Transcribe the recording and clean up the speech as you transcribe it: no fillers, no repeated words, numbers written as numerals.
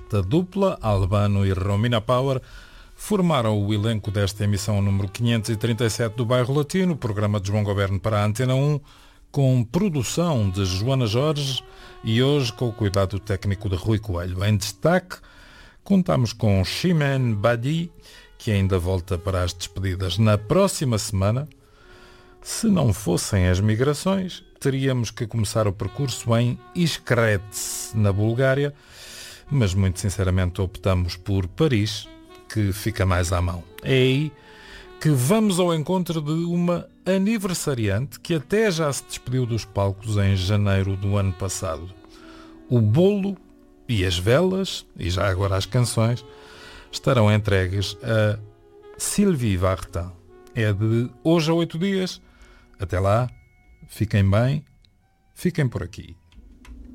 Esta dupla, Albano e Romina Power, formaram o elenco desta emissão número 537 do Bairro Latino, programa de João Goberno para a Antena 1, com produção de Joana Jorge e hoje com o cuidado técnico de Rui Coelho. Em destaque, contamos com Chimène Badi, que ainda volta para as despedidas na próxima semana. Se não fossem as migrações, teríamos que começar o percurso em Iskretz, na Bulgária, mas muito sinceramente optamos por Paris, que fica mais à mão. É aí que vamos ao encontro de uma aniversariante que até já se despediu dos palcos em janeiro do ano passado. O bolo e as velas, e já agora as canções, estarão entregues a Sylvie Vartan. É de hoje a 8 dias. Até lá, fiquem bem, fiquem por aqui.